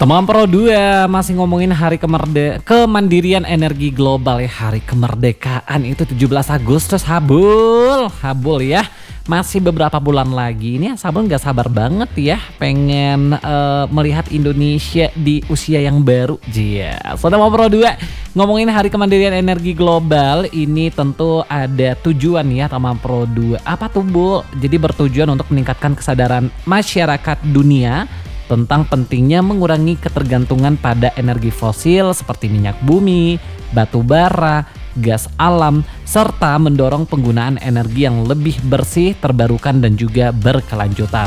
Teman Pro 2 masih ngomongin hari kemandirian energi global ya. Hari kemerdekaan itu 17 Agustus Habul ya. Masih beberapa bulan lagi. Ini Sabun gak sabar banget ya pengen melihat Indonesia di usia yang baru. Jia. So Teman Pro 2 ngomongin hari kemandirian energi global ini tentu ada tujuan ya Teman Pro 2. Apa tuh Bu? Jadi bertujuan untuk meningkatkan kesadaran masyarakat dunia tentang pentingnya mengurangi ketergantungan pada energi fosil seperti minyak bumi, batu bara, gas alam, serta mendorong penggunaan energi yang lebih bersih, terbarukan dan juga berkelanjutan.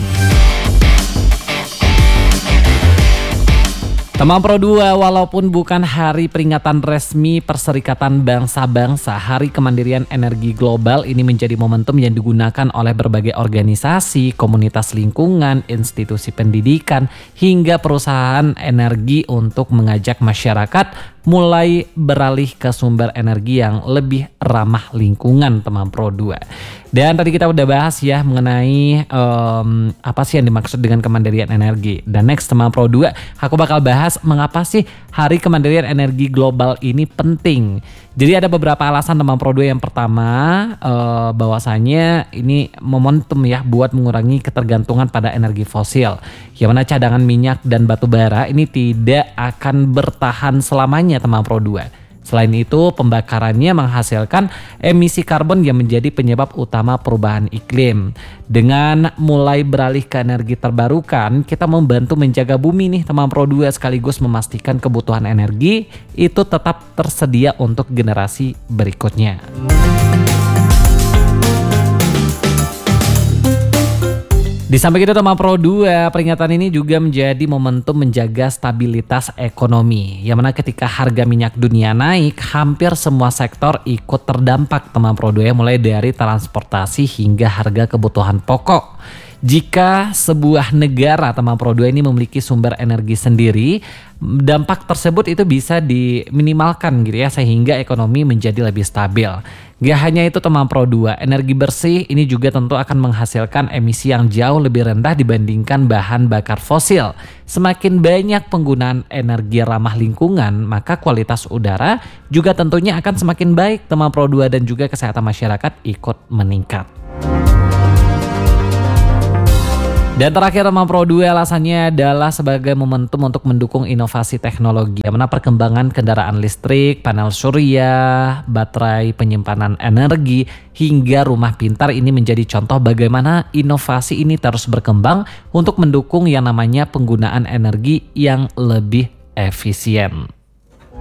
Teman Pro 2, walaupun bukan hari peringatan resmi Perserikatan Bangsa-Bangsa, Hari Kemandirian Energi Global ini menjadi momentum yang digunakan oleh berbagai organisasi, komunitas lingkungan, institusi pendidikan, hingga perusahaan energi untuk mengajak masyarakat mulai beralih ke sumber energi yang lebih ramah lingkungan, Teman Pro 2. Dan tadi kita udah bahas ya mengenai apa sih yang dimaksud dengan kemandirian energi. Dan next Teman Pro 2, aku bakal bahas mengapa sih Hari Kemandirian Energi Global ini penting. Jadi ada beberapa alasan Teman Pro 2. Yang pertama bahwasanya ini momentum ya buat mengurangi ketergantungan pada energi fosil. Yang mana cadangan minyak dan batu bara ini tidak akan bertahan selamanya Teman Pro 2. Selain itu, pembakarannya menghasilkan emisi karbon yang menjadi penyebab utama perubahan iklim. Dengan mulai beralih ke energi terbarukan, kita membantu menjaga bumi nih Teman Pro 2 sekaligus memastikan kebutuhan energi itu tetap tersedia untuk generasi berikutnya. Di samping itu Teman Pro 2, peringatan ini juga menjadi momentum menjaga stabilitas ekonomi. Yang mana ketika harga minyak dunia naik, hampir semua sektor ikut terdampak Teman Pro 2, mulai dari transportasi hingga harga kebutuhan pokok. Jika sebuah negara Teman Pro 2 ini memiliki sumber energi sendiri, dampak tersebut itu bisa diminimalkan gitu ya, sehingga ekonomi menjadi lebih stabil. Gak hanya itu Teman Pro 2, energi bersih ini juga tentu akan menghasilkan emisi yang jauh lebih rendah dibandingkan bahan bakar fosil. Semakin banyak penggunaan energi ramah lingkungan, maka kualitas udara juga tentunya akan semakin baik Teman Pro 2 dan juga kesehatan masyarakat ikut meningkat. Dan terakhir Teman Pro 2, alasannya adalah sebagai momentum untuk mendukung inovasi teknologi. Yang mana perkembangan kendaraan listrik, panel surya, baterai penyimpanan energi, hingga rumah pintar ini menjadi contoh bagaimana inovasi ini terus berkembang untuk mendukung yang namanya penggunaan energi yang lebih efisien.